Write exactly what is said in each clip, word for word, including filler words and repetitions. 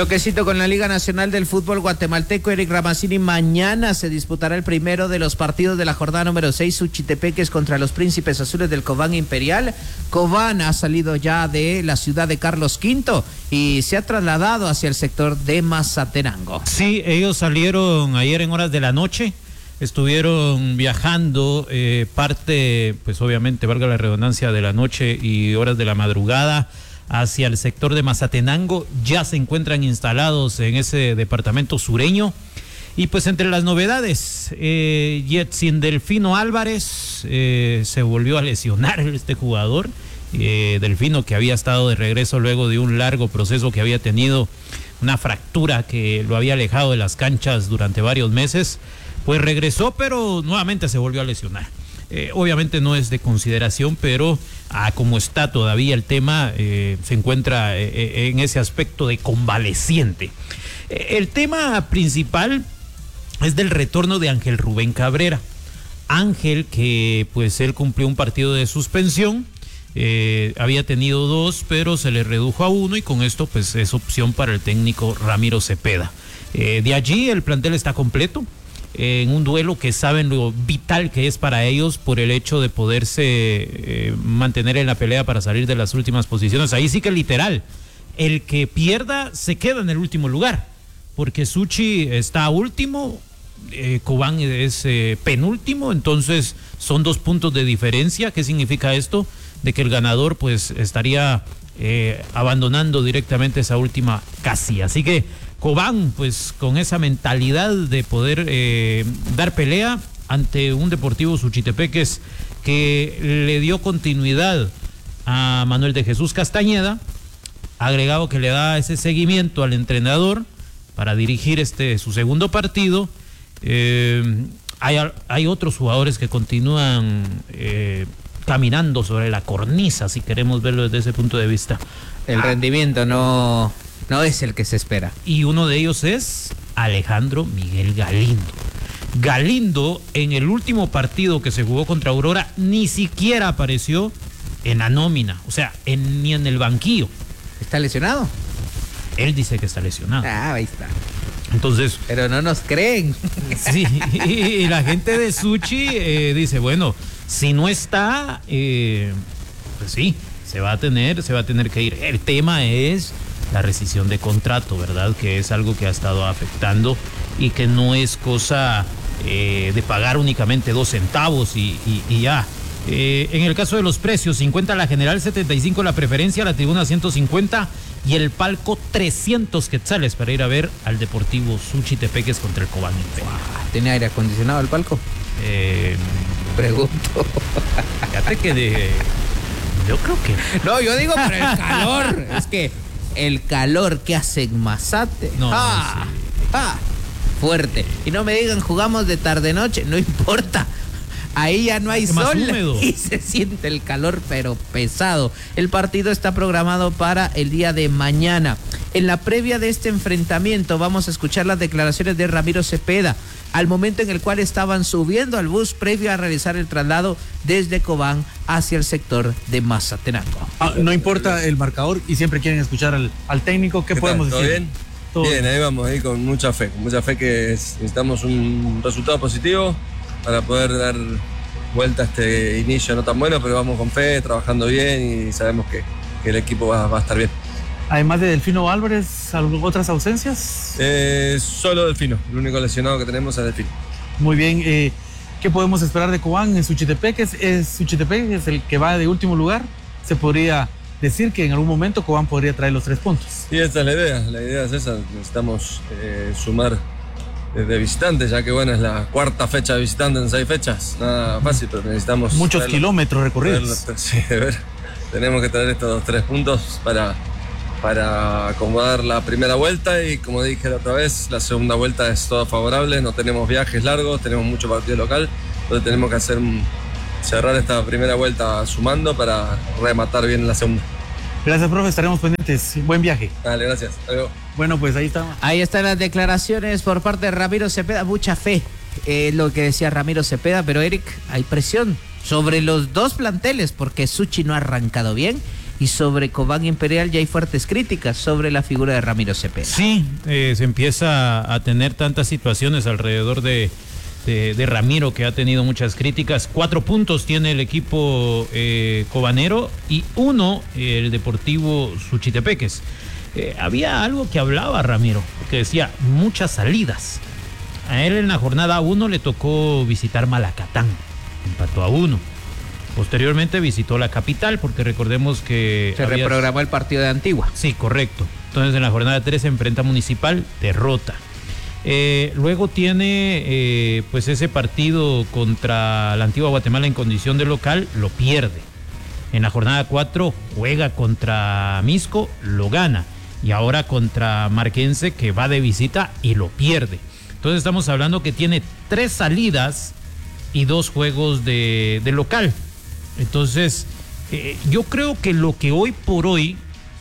Toquecito con la Liga Nacional del Fútbol Guatemalteco. Eric Ramazzini, mañana se disputará el primero de los partidos de la jornada número seis, Suchitepeques contra los Príncipes Azules del Cobán Imperial. Cobán ha salido ya de la ciudad de Carlos Quinto y se ha trasladado hacia el sector de Mazatenango. Sí, ellos salieron ayer en horas de la noche, estuvieron viajando eh, parte, pues obviamente valga la redundancia, de la noche y horas de la madrugada hacia el sector de Mazatenango. Ya se encuentran instalados en ese departamento sureño. Y pues entre las novedades, eh, Yetsin Delfino Álvarez eh, se volvió a lesionar este jugador. Eh, Delfino, que había estado de regreso luego de un largo proceso que había tenido, una fractura que lo había alejado de las canchas durante varios meses, pues regresó, pero nuevamente se volvió a lesionar. Eh, obviamente no es de consideración, pero ah, como está todavía el tema, eh, se encuentra eh, en ese aspecto de convaleciente. Eh, el tema principal es del retorno de Ángel Rubén Cabrera. Ángel, que pues él cumplió un partido de suspensión, eh, había tenido dos, pero se le redujo a uno y con esto pues es opción para el técnico Ramiro Cepeda. Eh, de allí el plantel está completo, en un duelo que saben lo vital que es para ellos por el hecho de poderse eh, mantener en la pelea para salir de las últimas posiciones. Ahí sí que literal, el que pierda se queda en el último lugar, porque Suchi está último, eh, Cobán es eh, penúltimo, entonces son dos puntos de diferencia. ¿Qué significa esto? De que el ganador pues estaría eh, abandonando directamente esa última casilla. Así que Cobán, pues con esa mentalidad de poder eh, dar pelea ante un Deportivo Suchitepeques que le dio continuidad a Manuel de Jesús Castañeda, agregado que le da ese seguimiento al entrenador para dirigir este su segundo partido. Eh, hay, hay otros jugadores que continúan eh, caminando sobre la cornisa, si queremos verlo desde ese punto de vista. El ah. rendimiento no... no es el que se espera. Y uno de ellos es Alejandro Miguel Galindo. Galindo, en el último partido que se jugó contra Aurora, ni siquiera apareció en la nómina, o sea, en, ni en el banquillo. ¿Está lesionado? Él dice que está lesionado. Ah, ahí está. Entonces... pero no nos creen. Sí, y la gente de Suchi eh, dice, bueno, si no está, eh, pues sí, se va a tener, se va a tener que ir. El tema es la rescisión de contrato, ¿verdad? Que es algo que ha estado afectando y que no es cosa eh, de pagar únicamente dos centavos y, y, y ya. Eh, en el caso de los precios, cincuenta la general, setenta y cinco la preferencia, la tribuna ciento cincuenta y el palco trescientos quetzales para ir a ver al Deportivo Suchitepeques contra el Cobán Imperial. ¿Tiene aire acondicionado el palco? Eh, Pregunto. Fíjate que de... yo creo que... no, yo digo por el calor. Es que el calor que hace en Mazate. No, ah, sí. ah, fuerte. Y no me digan jugamos de tarde noche, no importa. Ahí ya no hay sol y se siente el calor, pero pesado. El partido está programado para el día de mañana. En la previa de este enfrentamiento vamos a escuchar las declaraciones de Ramiro Cepeda al momento en el cual estaban subiendo al bus previo a realizar el traslado desde Cobán hacia el sector de Mazatenango. Ah, no importa el marcador y siempre quieren escuchar al, al técnico. ¿Qué, ¿Qué podemos tal? decir? ¿Todo bien? ¿Todo bien, ahí vamos, ahí con mucha fe, con mucha fe que es, necesitamos un resultado positivo para poder dar vuelta a este inicio no tan bueno, pero vamos con fe, trabajando bien y sabemos que, que el equipo va, va a estar bien. Además de Delfino Álvarez, ¿otras ausencias? Eh, solo Delfino, el único lesionado que tenemos es Delfino. Muy bien, eh, ¿qué podemos esperar de Cobán en Suchitepeques? ¿Es Suchitepeques el que va de último lugar? Se podría decir que en algún momento Cobán podría traer los tres puntos. Y esa es la idea, la idea es esa, necesitamos eh, sumar de visitantes, ya que bueno, es la cuarta fecha de visitantes en seis fechas, nada fácil, pero necesitamos... muchos traerlo, kilómetros recorridos. Traerlo, sí, de ver, tenemos que traer estos tres puntos para, para acomodar la primera vuelta y como dije la otra vez, la segunda vuelta es toda favorable, no tenemos viajes largos, tenemos mucho partido local, entonces tenemos que hacer cerrar esta primera vuelta sumando para rematar bien la segunda. Gracias, profe, estaremos pendientes. Buen viaje. Dale, gracias. Adiós. Bueno, pues ahí está. Ahí están las declaraciones por parte de Ramiro Cepeda. Mucha fe, eh, lo que decía Ramiro Cepeda, pero Eric, hay presión sobre los dos planteles porque Suchi no ha arrancado bien y sobre Cobán Imperial ya hay fuertes críticas sobre la figura de Ramiro Cepeda. Sí, eh, se empieza a tener tantas situaciones alrededor de, de, de Ramiro, que ha tenido muchas críticas. Cuatro puntos tiene el equipo eh, cobanero y uno el Deportivo Suchitepeques. Eh, había algo que hablaba Ramiro, que decía muchas salidas. A él en la jornada uno le tocó visitar Malacatán, empató a uno. Posteriormente visitó la capital, porque recordemos que se había... reprogramó el partido de Antigua. Sí, correcto. Entonces en la jornada tres se enfrenta Municipal, derrota. Eh, luego tiene eh, pues ese partido contra la Antigua Guatemala en condición de local, lo pierde. En la jornada cuatro juega contra Misco, lo gana. Y ahora contra Marquense, que va de visita y lo pierde. Entonces estamos hablando que tiene tres salidas y dos juegos de, de local. Entonces, eh, yo creo que lo que hoy por hoy,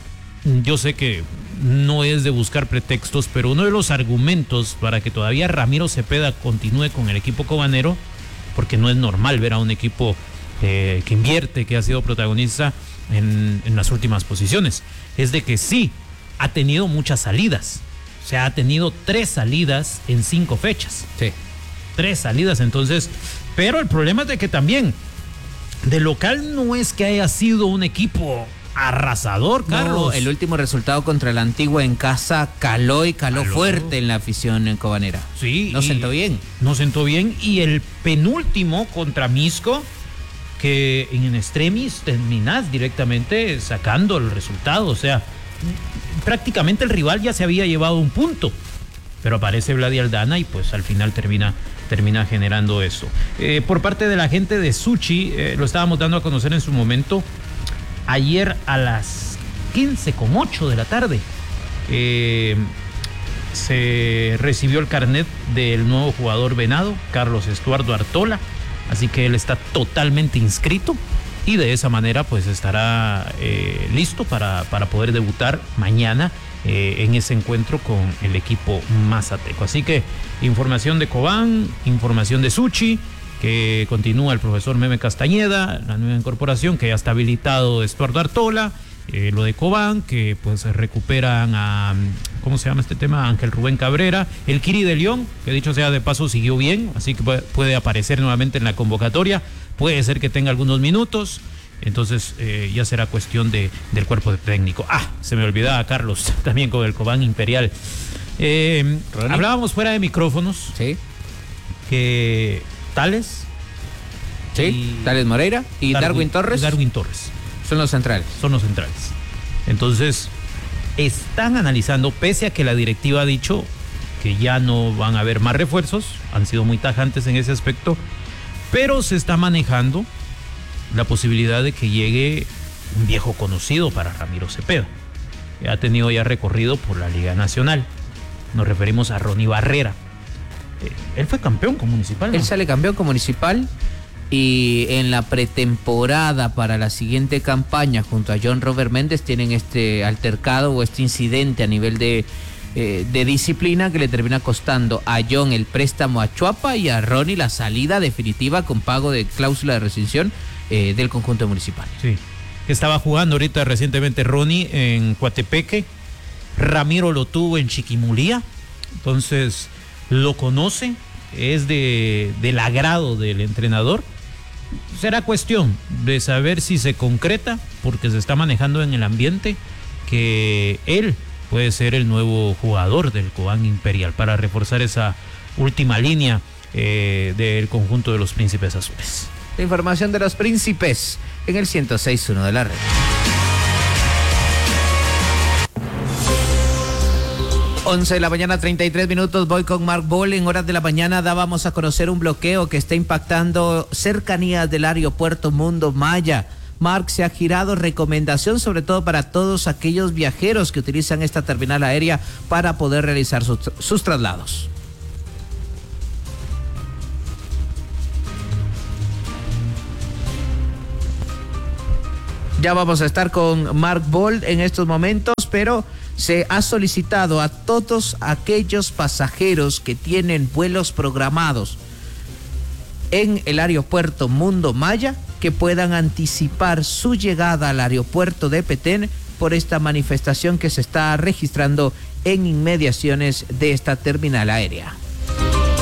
yo sé que no es de buscar pretextos, pero uno de los argumentos para que todavía Ramiro Cepeda continúe con el equipo cobanero, porque no es normal ver a un equipo eh, que invierte, que ha sido protagonista en, en las últimas posiciones, es de que sí, ha tenido muchas salidas. O sea, ha tenido tres salidas en cinco fechas. Sí. Tres salidas, entonces, pero el problema es de que también de local no es que haya sido un equipo arrasador, Carlos. No, el último resultado contra la Antigua en casa caló y caló, caló. fuerte en la afición cobanera. Sí. No sentó bien. No sentó bien. Y el penúltimo contra Misco, que en extremis terminás directamente sacando el resultado. O sea, prácticamente el rival ya se había llevado un punto. Pero aparece Vladi Aldana y pues al final termina... termina generando eso. Eh, por parte de la gente de Suchi, eh, lo estábamos dando a conocer en su momento, ayer a las quince con ocho de la tarde, eh, se recibió el carnet del nuevo jugador venado, Carlos Estuardo Artola, así que él está totalmente inscrito y de esa manera pues estará eh, listo para, para poder debutar mañana Eh, en ese encuentro con el equipo mazateco. Así que información de Cobán, información de Suchi, que continúa el profesor Meme Castañeda, la nueva incorporación que ya está habilitado Estuardo Artola, eh, lo de Cobán, que pues recuperan a, ¿cómo se llama este tema? Ángel Rubén Cabrera, el Kiri de León, que dicho sea de paso siguió bien, así que puede, puede aparecer nuevamente en la convocatoria, puede ser que tenga algunos minutos. Entonces eh, ya será cuestión de, del cuerpo de técnico. Ah, se me olvidaba, Carlos, también con el Cobán Imperial. Eh, hablábamos fuera de micrófonos. Sí. Que Tales. Sí, y Tales Moreira y Darwin, Darwin Torres. Darwin Torres. Son los centrales. Son los centrales. Entonces, están analizando, pese a que la directiva ha dicho que ya no van a haber más refuerzos, han sido muy tajantes en ese aspecto, pero se está manejando la posibilidad de que llegue un viejo conocido para Ramiro Cepeda, que ha tenido ya recorrido por la Liga Nacional. Nos referimos a Ronnie Barrera. Eh, él fue campeón con Municipal, ¿no? Él sale campeón con Municipal y en la pretemporada para la siguiente campaña junto a John Robert Méndez tienen este altercado o este incidente a nivel de, eh, de disciplina que le termina costando a John el préstamo a Chuapa y a Ronnie la salida definitiva con pago de cláusula de rescisión Eh, del conjunto municipal. Sí, estaba jugando ahorita recientemente Ronnie en Coatepeque, Ramiro lo tuvo en Chiquimulía, entonces lo conoce, es de, del agrado del entrenador. Será cuestión de saber si se concreta, porque se está manejando en el ambiente que él puede ser el nuevo jugador del Cobán Imperial para reforzar esa última línea eh, del conjunto de los Príncipes Azules. La información de los Príncipes en el ciento seis punto uno de la red. once de la mañana, treinta y tres minutos. Voy con Mark Ball. En horas de la mañana dábamos a conocer un bloqueo que está impactando cercanías del aeropuerto Mundo Maya. Mark, se ha girado recomendación sobre todo para todos aquellos viajeros que utilizan esta terminal aérea para poder realizar sus, sus traslados. Ya vamos a estar con Mark Ball en estos momentos, pero se ha solicitado a todos aquellos pasajeros que tienen vuelos programados en el aeropuerto Mundo Maya que puedan anticipar su llegada al aeropuerto de Petén por esta manifestación que se está registrando en inmediaciones de esta terminal aérea.